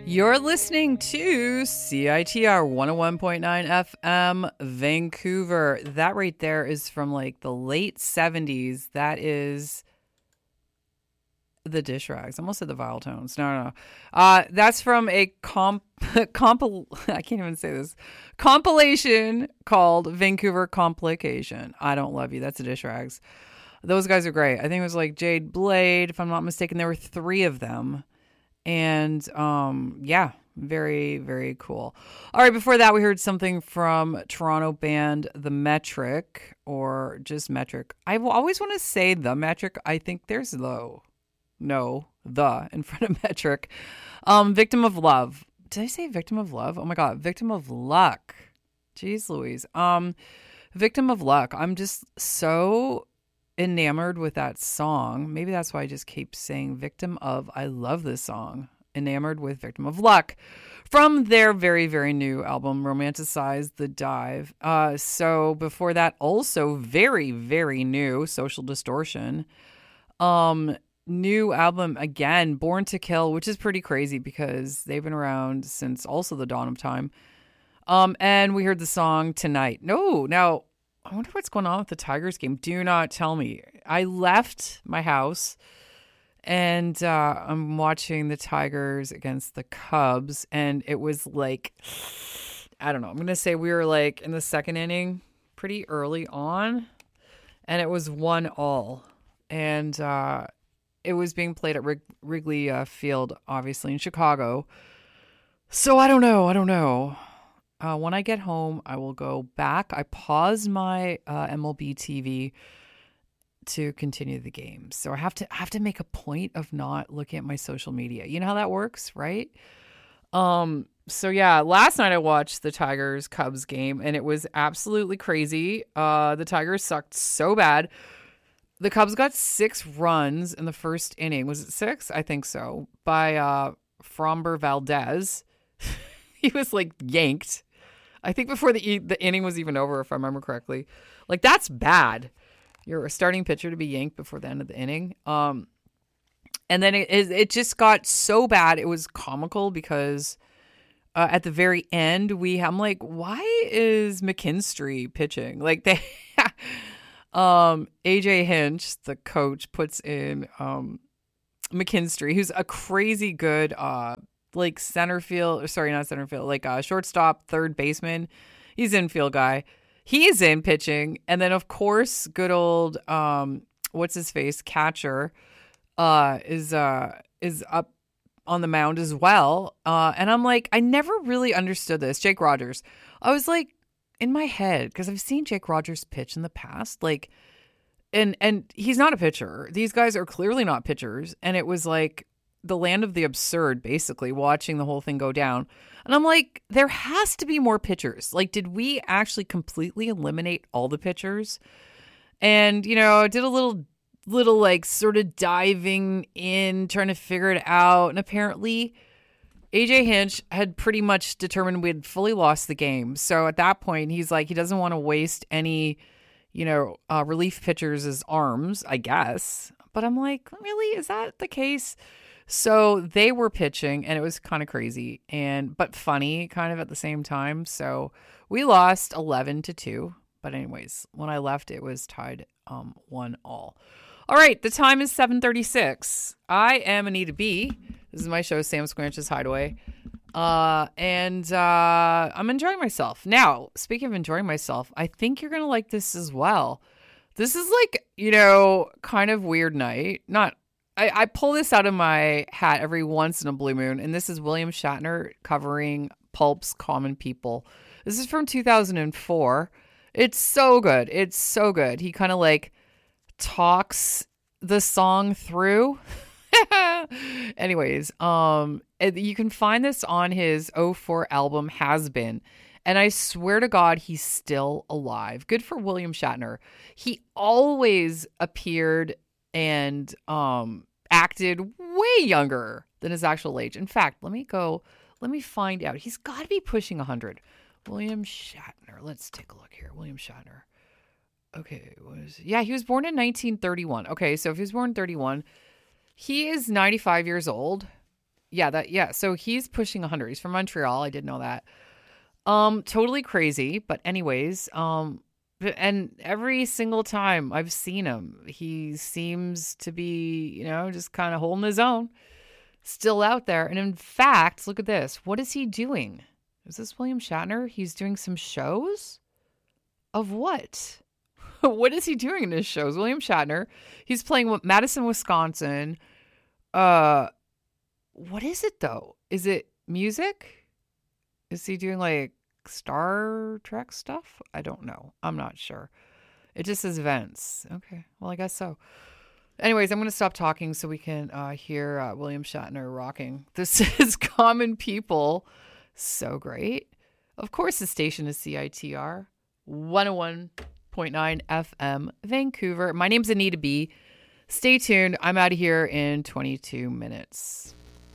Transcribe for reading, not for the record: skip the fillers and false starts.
You're listening to CITR 101.9 FM Vancouver. That right there is from like the late 70s. That is the Dish Rags. I almost said the Vile Tones. No. That's from a I can't even say this. Compilation called Vancouver Complication. I Don't Love You. That's the Dish Rags. Those guys are great. I think it was like Jade Blade, if I'm not mistaken. There were 3 of them. And yeah, very, very cool. All right, before that, we heard something from Toronto band The Metric, or just Metric. I always want to say The Metric. I think there's the in front of Metric. Victim of Love. Did I say Victim of Love? Oh my God, Victim of Luck. Jeez Louise. Victim of Luck. I'm just so enamored with that song. Maybe that's why I just keep saying Victim of. I love this song. Enamored with Victim of Luck from their very, very new album, Romanticize the Dive. So before that, also very, very new, Social Distortion. New album again, Born to Kill, which is pretty crazy because they've been around since also the dawn of time. And we heard the song Tonight. Now I wonder what's going on with the Tigers game. Do not tell me. I left my house and I'm watching the Tigers against the Cubs. And it was like, I don't know. I'm going to say we were like in the second inning pretty early on. And it was 1-1. And it was being played at Wrigley Field, obviously, in Chicago. So I don't know. When I get home, I will go back. I paused my MLB TV to continue the game. So I have to make a point of not looking at my social media. You know how that works, right? So yeah, last night I watched the Tigers Cubs game and it was absolutely crazy. The Tigers sucked so bad. The Cubs got 6 runs in the first inning. Was it 6? I think so. By Framber Valdez. He was like yanked. I think before the inning was even over, if I remember correctly. Like, that's bad. You're a starting pitcher to be yanked before the end of the inning. And then it just got so bad. It was comical because at the very end, I'm like, why is McKinstry pitching? Like, they... AJ Hinch, the coach, puts in McKinstry, who's a crazy good like shortstop, third baseman. He's infield guy. He's in pitching. And then of course, good old what's his face? Catcher is up on the mound as well. And I'm like, I never really understood this. Jake Rogers. I was like, in my head, because I've seen Jake Rogers pitch in the past, like, and he's not a pitcher. These guys are clearly not pitchers. And it was like the land of the absurd, basically, watching the whole thing go down. And I'm like, there has to be more pitchers. Like, did we actually completely eliminate all the pitchers? And, I did a little like sort of diving in, trying to figure it out. And apparently AJ Hinch had pretty much determined we had fully lost the game. So at that point, he's like, he doesn't want to waste any, relief pitchers' arms, I guess. But I'm like, really? Is that the case? So they were pitching and it was kind of crazy but funny kind of at the same time. So we lost 11-2. But anyways, when I left, it was tied 1-1. All right. The time is 7:36. I am Anita B. This is my show, Sam Squanch's Hideaway. And I'm enjoying myself. Now, speaking of enjoying myself, I think you're going to like this as well. This is like, kind of weird night. I pull this out of my hat every once in a blue moon, and this is William Shatner covering Pulp's Common People. This is from 2004. It's so good. It's so good. He kind of like talks the song through. Anyways, you can find this on his 2004 album Has Been. And I swear to God, he's still alive. Good for William Shatner. He always appeared and acted way younger than his actual age. In fact, let me find out. He's got to be pushing 100. William Shatner. Let's take a look here. William Shatner. Okay, he was born in 1931. Okay, so if he was born in 31, he is 95 years old. Yeah. So he's pushing 100. He's from Montreal. I did know that. Totally crazy. But anyways, and every single time I've seen him, he seems to be, just kind of holding his own, still out there. And in fact, look at this. What is he doing? Is this William Shatner? He's doing some shows? Of what? What is he doing in his shows? William Shatner. He's playing Madison, Wisconsin. What is it though? Is it music? Is he doing like Star Trek stuff? I don't know. I'm not sure. It just says events. Okay. Well, I guess so. Anyways, I'm going to stop talking so we can hear William Shatner rocking. This is Common People. So great. Of course, the station is CITR 101.9 FM, Vancouver. My name's Anita B. Stay tuned. I'm out of here in 22 minutes.